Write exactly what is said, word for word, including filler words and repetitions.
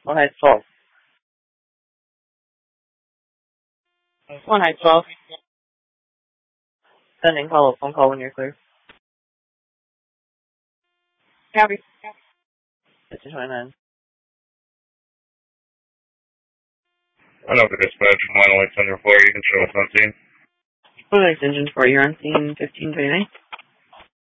One high twelve. One high twelve. Sending follow phone call when you're clear. Copy. fifteen twenty-nine. I know the dispatch one oh eight seven four, you can show us on scene. What extension for you on scene fifteen twenty-nine?